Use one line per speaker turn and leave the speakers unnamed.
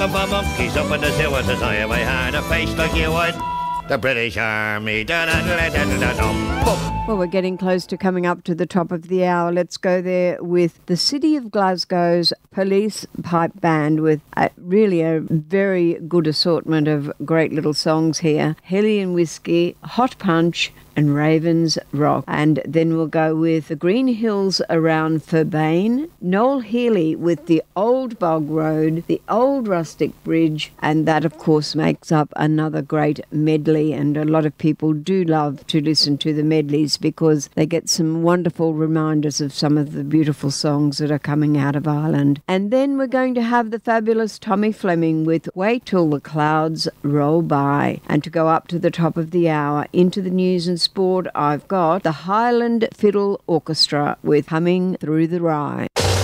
looking for monkeys up in the sewers as I had a face like you would. The British Army.
Well, we're getting close to coming up to the top of the hour. Let's go there with the City of Glasgow's Police Pipe Band with really a very good assortment of great little songs here. Hellion Whiskey, Hot Punch and Ravens Rock. And then we'll go with the Green Hills Around Ferbane, Noel Healy with the Old Bog Road, the Old Rustic Bridge, and that of course makes up another great medley, and a lot of people do love to listen to the medleys because they get some wonderful reminders of some of the beautiful songs that are coming out of Ireland. And then we're going to have the fabulous Tommy Fleming with Wait Till the Clouds Roll By. And to go up to the top of the hour into the news and sport, I've got the Highland Fiddle Orchestra with Humming Through the Rye.